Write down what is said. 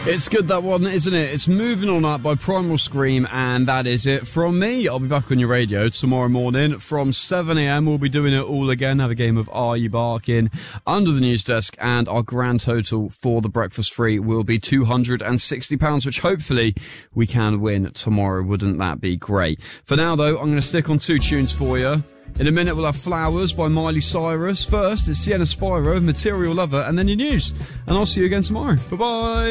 It's good, that one, isn't it? It's Moving On Up by Primal Scream, and that is it from me. I'll be back on your radio tomorrow morning from 7 a.m. We'll be doing it all again, have a game of Are You Barking under the news desk, and our grand total for the breakfast free will be £260, which hopefully we can win tomorrow. Wouldn't that be great? For now, though, I'm going to stick on 2 tunes for you. In a minute, we'll have Flowers by Miley Cyrus. First, it's Sienna Spyro, Material Lover, and then your news. And I'll see you again tomorrow. Bye-bye.